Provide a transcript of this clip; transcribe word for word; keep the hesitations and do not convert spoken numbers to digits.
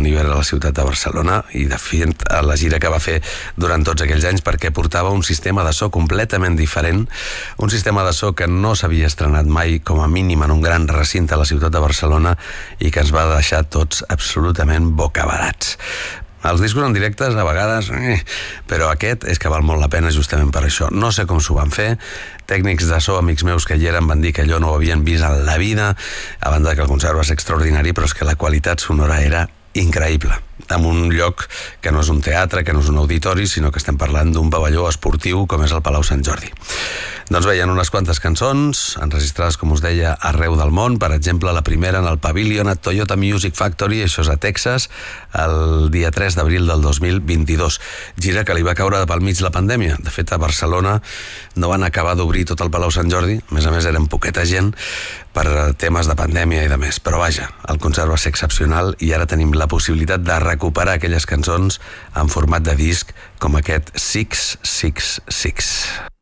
Iver a la ciutat de Barcelona i de fet a la gira que va fer durant tots aquells anys, perquè portava un sistema de so completament diferent, un sistema de so que no s'havia estrenat mai com a mínim en un gran recinte a la ciutat de Barcelona i que ens va deixar tots absolutament bocabarats. Els discos en directes a vegades, eh, però aquest és que val molt la pena justament per això. No sé com s'ho van fer, tècnics de so, amics meus que hi eren, van dir que allò no ho havien vist en la vida, a banda que el concert va ser extraordinari, però és que la qualitat sonora era increïble, en un lloc que no és un teatre, que no és un auditori, sinó que estem parlant d'un pavelló esportiu com és el Palau Sant Jordi. Doncs veien unes quantes cançons enregistrades, com us deia, arreu del món. Per exemple, la primera en el Pavilion at Toyota Music Factory, això és a Texas, el dia tres d'abril del dos mil vint-i-dos. Gira que li va caure pel mig la pandèmia. De fet, a Barcelona no van acabar d'obrir tot el Palau Sant Jordi, a més a més eren poqueta gent per temes de pandèmia i de més. Però vaja, el concert va ser excepcional i ara tenim la possibilitat de recuperar aquelles cançons en format de disc com aquest sis sis sis.